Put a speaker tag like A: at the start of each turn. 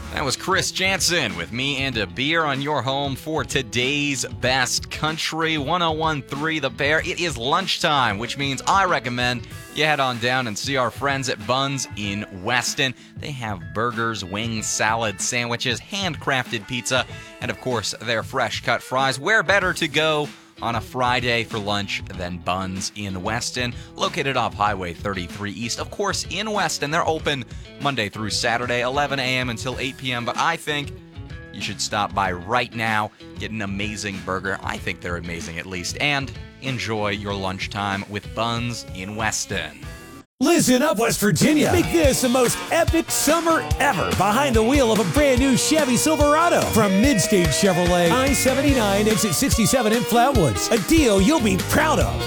A: That was Chris Jansen with Me and a Beer on your home for today's best country 1013 The Bear. It is lunchtime, which means I recommend you head on down and see our friends at Buns in Weston. They have burgers, wings, salad, sandwiches, handcrafted pizza, and of course, their fresh cut fries. Where better to go on a Friday for lunch than Buns in Weston, located off Highway 33 East. Of course, in Weston, they're open Monday through Saturday, 11 a.m. until 8 p.m., but I think you should stop by right now, get an amazing burger. I think they're amazing at least, and enjoy your lunchtime with Buns in Weston.
B: Listen up, West Virginia. Make this the most epic summer ever behind the wheel of a brand new Chevy Silverado from Midstage Chevrolet, I-79, exit 67 in Flatwoods. A deal you'll be proud of.